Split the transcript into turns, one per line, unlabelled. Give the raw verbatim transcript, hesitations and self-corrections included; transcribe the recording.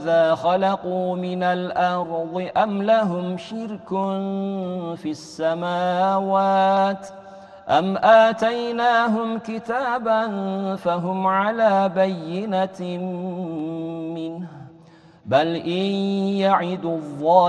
ماذا خلقوا من الأرض أم لهم شرك في السماوات أم آتيناهم كتابا فهم على بينة منه بل إن يعد الظالمون